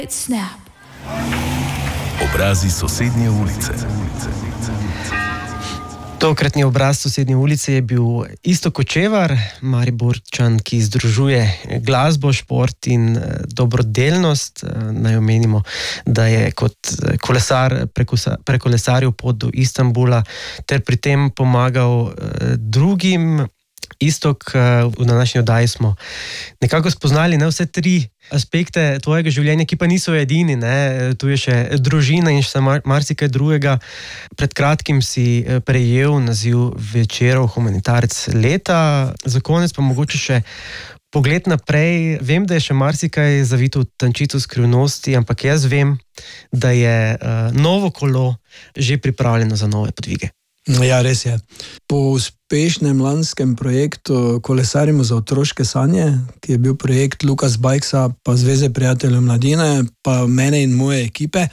Obrazi sosednje ulice. Tokratni obraz sosednje ulice je bil Iztok Kočevar, Mariborčan, ki združuje glasbo, šport in dobrodelnost. Naj omenimo, da je kot kolesar prekolesaril pot do Istanbula ter pri tem pomagal drugim. Istok, v današnji oddaji smo nekako spoznali vse tri aspekte tvojega življenja, ki pa niso edini. Tu je še družina in še marsikaj drugega. Pred kratkim si prejel naziv Večerov humanitarec leta. Za konec pa mogoče še pogled naprej. Vem, da je še marsikaj zavito v tančico skrivnosti, ampak jaz vem, da je novo kolo že pripravljeno za nove podvige. Ja, res je. Po uspešnem lanskem projektu Kolesarimo za otroške sanje, ki je bil projekt Lukas Bikesa pa Zveze prijateljev mladine, pa mene in moje ekipe,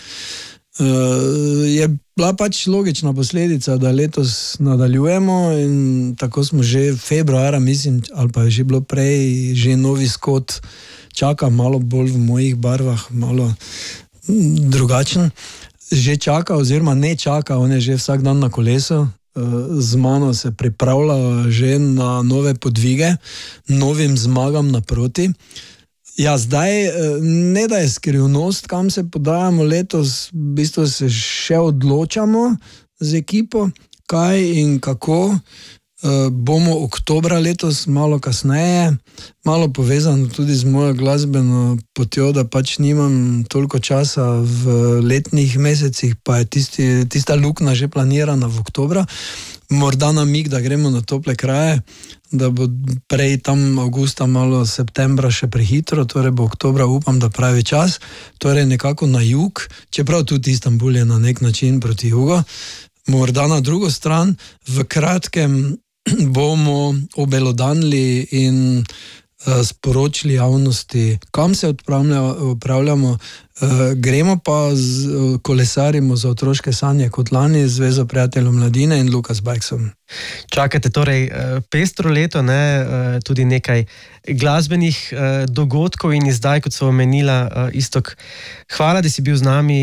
je bila pač logična posledica, da letos nadaljujemo in tako smo že februara, mislim, ali pa je že bilo prej, že novi skot čaka, malo bolj v mojih barvah, malo drugačen. Že čaka oziroma ne čaka, on je že vsak dan na kolesu, z mano se pripravlja že na nove podvige, novim zmagam naproti. Ja, zdaj ne da je skrivnost, kam se podajamo letos, v bistvu se še odločamo z ekipo, kaj in kako. Bomo oktobra letos, malo kasneje, malo povezano tudi z mojo glasbeno potjo, da pač nimam toliko časa v letnih mesecih, pa je tista luknja že planirana v oktobra. Morda namig, da gremo na tople kraje, da bo prej tam avgusta, malo septembra še prehitro, torej bo oktobra, upam, da pravi čas, torej nekako na jug, čeprav tudi Istanbul je na nek način proti jugu. Morda na drugo stran, v kratkem bomo obelodanili in sporočili javnosti, kam se odpravljamo. Gremo pa kolesarimo za otroške sanje kot lani, Zvezo prijateljev mladine in Lukas Bikesom. Čakate torej pestro leto, tudi nekaj glasbenih dogodkov in izdaj, kot so omenila. Istok, hvala, da si bil z nami.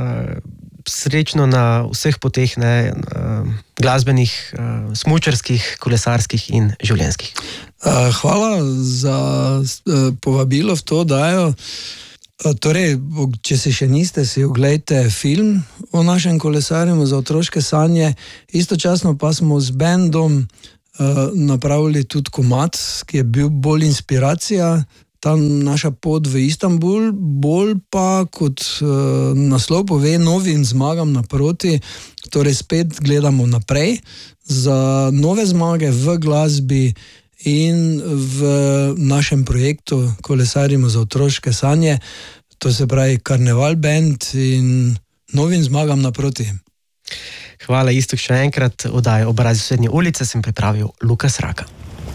Srečno na vseh poteh, glasbenih, smučarskih, kolesarskih in življenjskih. Hvala za povabilo v to oddajo. Torej, če se še niste, si oglejte film o našem kolesarjenju za otroške sanje. Istočasno pa smo z bendom napravili tudi komad, ki je bil bolj inspiracija. Ta naša pot v Istanbul, bolj pa kot naslov pove, novim zmagam naproti, torej spet gledamo naprej za nove zmage v glasbi in v našem projektu Kolesarimo za otroške sanje, to se pravi Karneval band in novim zmagam naproti. Hvala, Istok, še enkrat. Oddajo Obrazi sosednje ulice sem pripravil Lukas Raka.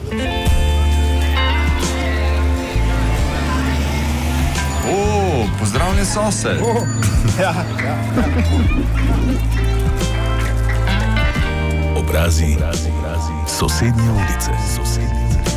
Pozdravljen sosed. Obrazi sosednje ulice.